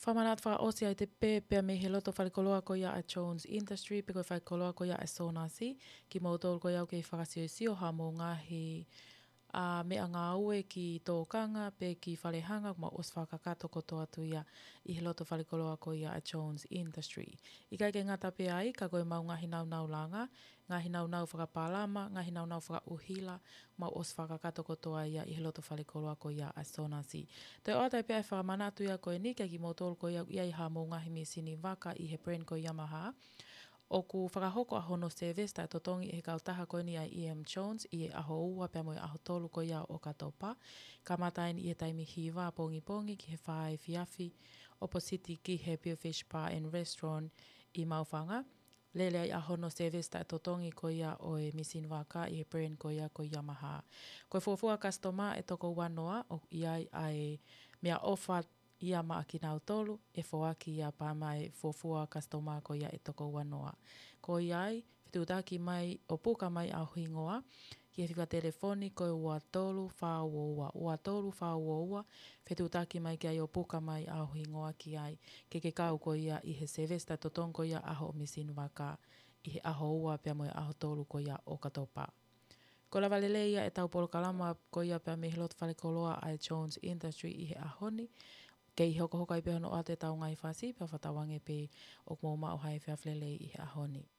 Whamanat whaosi ai te pēpea me he loto wharekoloa ko ia a Jones Industry, pe koe wharekoloa ko ia a Sonasi, ki mautolu ko iau kei whakasio ha mō ngahi mea ngā ue ki tōkanga, pe ki whalehanga, ma os whakakato koto atu ia i he loto wharekoloa ko ia a Jones Industry. I kai ke ngata pe ai, ka koe mau ngahi nau langa, ngahi nau whakapālama, ngahi nau whakauhila, ma os whakakato kotoa ia i he loto wharekoloa ko ia a Sonasi. Te o tai pe ai whakamanatu ia koe ni, kei ki mautolu ko ia i ha mō ngahi me sini waka i he brand ko Yamaha, o ku whakahoko a hono service tai totongi e he kautaha koe ni ai EM Jones i e aho ua pia mo i aho tolu ko ia o katopa. Ka matain i e taimi hiwa pongi ki he whae fiafi opposite ki he Pure Fish Bar and Restaurant i Mauwhanga. Lele ai a hono service tai totongi ko ia o e misin waka i he brand ko ia ko Yamaha. Koe fuafua customer e toko wanoa o iai ai mea offer ia maa ki nau tolu, e whoaki ia pā mai fuafua customer ko ia e toko wanoa. Ko iai, whitutaki mai o puka mai au hingoa, ki he whika telefoni ko ua tolu whāua, whitutaki mai ki ai o puka mai au hingoa ki ai, ke kau ko ia i he sevesta totong ko ia aho o misin waka, i he aho ua pia mo aho tolu ko ia o katopa. Ko la valele ia e tau polo kalama ko ia pia me hilot whalekoloa ai Jones Industry i he ahoni, kei hoko hoka i pehono o te tau ngai whasi, pia whatawange pe o mō mao hai whiawhlele i he ahoni.